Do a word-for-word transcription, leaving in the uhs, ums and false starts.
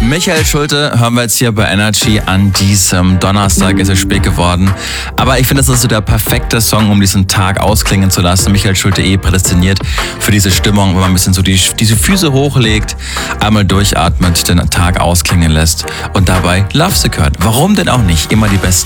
Michael Schulte hören wir jetzt hier bei Energy an diesem Donnerstag. Es ist spät geworden. Aber ich finde, das ist so der perfekte Song, um diesen Tag ausklingen zu lassen. Michael Schulte eh prädestiniert für diese Stimmung, wo man ein bisschen so die, diese Füße hochlegt, einmal durchatmet, den Tag ausklingen lässt und dabei Lovesick hört. Warum denn auch nicht? Immer die besten